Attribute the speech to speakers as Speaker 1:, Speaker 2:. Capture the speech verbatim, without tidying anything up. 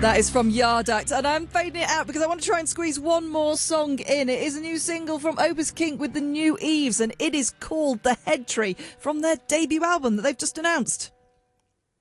Speaker 1: That is from Yard Act, and I'm fading it out because I want to try and squeeze one more song in. It is a new single from Opus Kink with the new Eves, and it is called The Head Tree from their debut album that they've just announced.